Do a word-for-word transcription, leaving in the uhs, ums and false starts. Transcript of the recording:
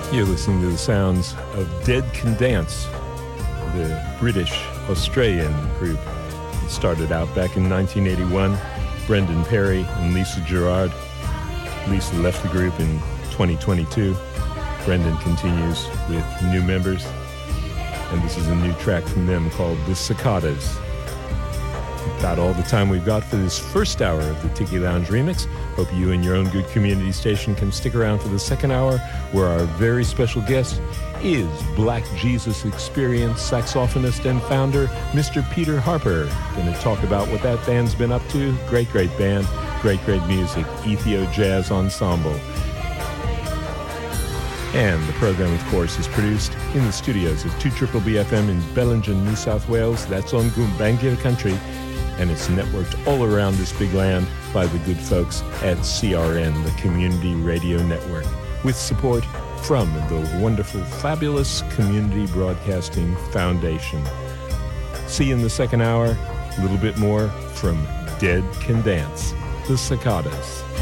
You're listening to the sounds of Dead Can Dance, the British-Australian group. It started out back in nineteen eighty-one. Brendan Perry and Lisa Gerrard. Lisa left the group in twenty twenty-two. Brendan continues with new members. And this is a new track from them called The Cicadas. About all the time we've got for this first hour of the Tiki Lounge Remix. Hope you and your own good community station can stick around for the second hour, where our very special guest is Black Jesus Experience saxophonist and founder, Mister Peter Harper. Going to talk about what that band's been up to. Great, great band, great, great music, Ethio Jazz Ensemble. And the program, of course, is produced in the studios of two B B F M in Bellingen, New South Wales. That's on Gumbaynggirr country. And it's networked all around this big land by the good folks at C R N, the Community Radio Network, with support from the wonderful, fabulous Community Broadcasting Foundation. See you in the second hour. A little bit more from Dead Can Dance, The Cicadas.